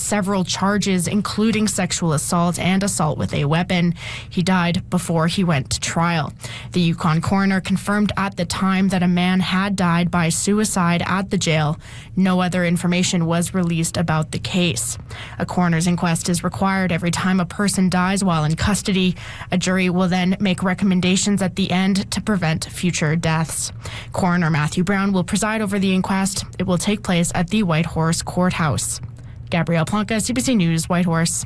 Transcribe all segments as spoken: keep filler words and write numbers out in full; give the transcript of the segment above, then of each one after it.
several charges, including sexual assault and assault with a weapon. He died before he went to trial. The Yukon coroner confirmed at the time that a man had died by suicide at the jail. No other information was released about the case. A coroner's inquest is required every time a person dies while in custody. A jury will then make recommendations at the end to prevent future deaths. Coroner Matthew Brown will preside over the inquest. It will take place at the Whitehorse Courthouse. Gabrielle Plonka, C B C News, Whitehorse.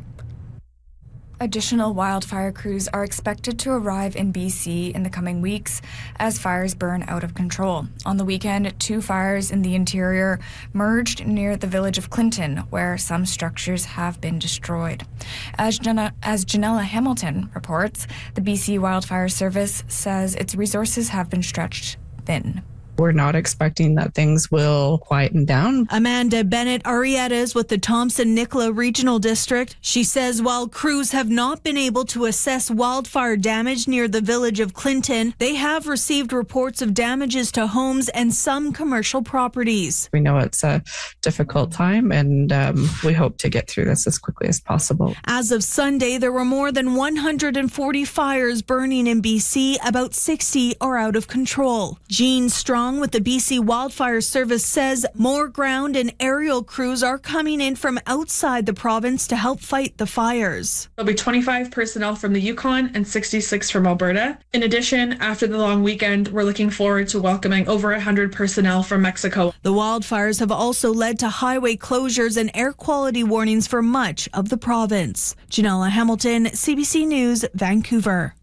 Additional wildfire crews are expected to arrive in B C in the coming weeks as fires burn out of control. On the weekend, two fires in the interior merged near the village of Clinton, where some structures have been destroyed. As, Jana, as Janella Hamilton reports, the B C Wildfire Service says its resources have been stretched thin. We're not expecting that things will quieten down. Amanda Bennett Arrieta is with the Thompson-Nicola Regional District. She says while crews have not been able to assess wildfire damage near the village of Clinton, they have received reports of damages to homes and some commercial properties. We know it's a difficult time, and um, we hope to get through this as quickly as possible. As of Sunday, there were more than one hundred forty fires burning in B C. About sixty are out of control. Jean Strong with the B C Wildfire Service says more ground and aerial crews are coming in from outside the province to help fight the fires. There'll be twenty-five personnel from the Yukon and sixty-six from Alberta. In addition, after the long weekend, we're looking forward to welcoming over one hundred personnel from Mexico. The wildfires have also led to highway closures and air quality warnings for much of the province. Janella Hamilton, C B C News, Vancouver.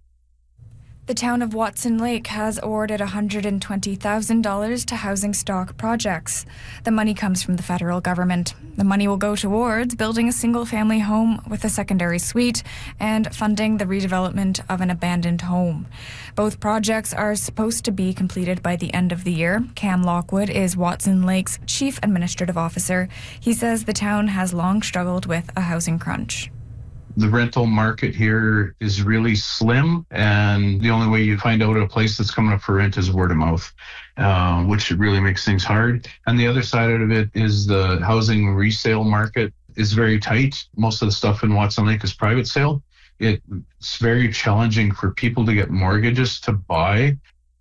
The town of Watson Lake has awarded one hundred twenty thousand dollars to housing stock projects. The money comes from the federal government. The money will go towards building a single-family home with a secondary suite and funding the redevelopment of an abandoned home. Both projects are supposed to be completed by the end of the year. Cam Lockwood is Watson Lake's Chief Administrative Officer. He says the town has long struggled with a housing crunch. The rental market here is really slim, and the only way you find out a place that's coming up for rent is word of mouth, uh, which really makes things hard. And the other side of it is the housing resale market is very tight. Most of the stuff in Watson Lake is private sale. It's very challenging for people to get mortgages to buy.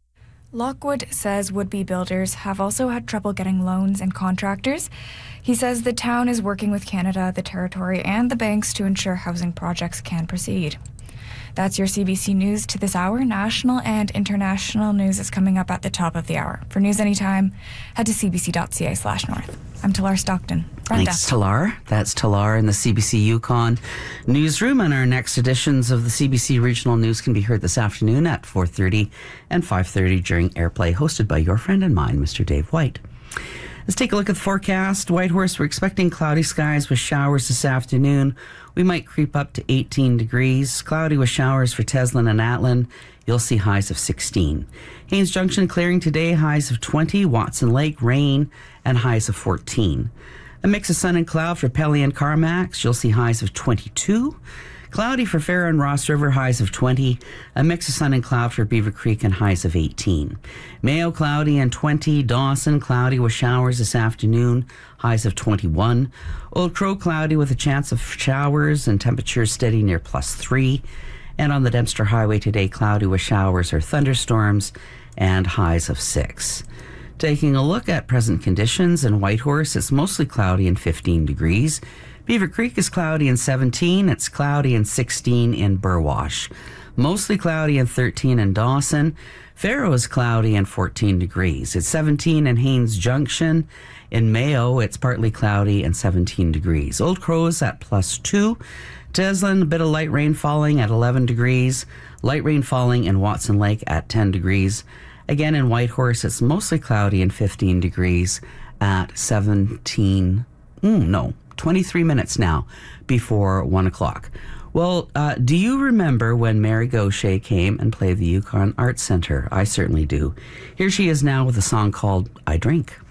Lockwood says would-be builders have also had trouble getting loans and contractors. He says the town is working with Canada, the territory, and the banks to ensure housing projects can proceed. That's your C B C News to this hour. National and international news is coming up at the top of the hour. For news anytime, head to cbc.ca slash north. I'm Talar Stockton. Brenda. Thanks, Talar. That's Talar in the C B C Yukon newsroom. And our next editions of the C B C Regional News can be heard this afternoon at four thirty and five thirty during Airplay, hosted by your friend and mine, Mister Dave White. Let's take a look at the forecast. Whitehorse, we're expecting cloudy skies with showers this afternoon. We might creep up to eighteen degrees. Cloudy with showers for Teslin and Atlin. You'll see highs of sixteen. Haines Junction clearing today, highs of twenty. Watson Lake, rain, and highs of fourteen. A mix of sun and cloud for Pelly and Carmax. You'll see highs of twenty-two. Cloudy for Farrow and Ross River, highs of twenty. A mix of sun and cloud for Beaver Creek and highs of eighteen. Mayo, cloudy and twenty. Dawson, cloudy with showers this afternoon, highs of twenty-one. Old Crow, cloudy with a chance of showers and temperatures steady near plus three. And on the Dempster Highway today, cloudy with showers or thunderstorms and highs of six. Taking a look at present conditions in Whitehorse, it's mostly cloudy and fifteen degrees. Beaver Creek is cloudy and seventeen. It's cloudy and sixteen in Burwash. Mostly cloudy and thirteen in Dawson. Farrow is cloudy and fourteen degrees. It's seventeen in Haines Junction. In Mayo, it's partly cloudy and seventeen degrees. Old Crow is at plus two. Teslin, a bit of light rain falling at eleven degrees. Light rain falling in Watson Lake at ten degrees. Again, in Whitehorse, it's mostly cloudy and fifteen degrees at seventeen. Mm, no. twenty-three minutes now before one o'clock. Well, uh, do you remember when Mary Gauthier came and played the Yukon Arts Centre? I certainly do. Here she is now with a song called I Drink.